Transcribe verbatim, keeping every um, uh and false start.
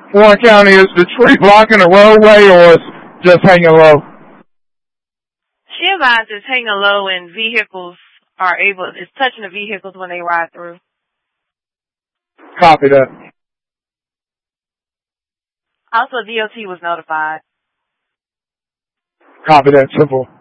Warren County, is the tree blocking the roadway or is just hanging low? She advised it's hanging low and vehicles are able, it's touching the vehicles when they ride through. Copy that. Also, D O T was notified. Copy that, simple.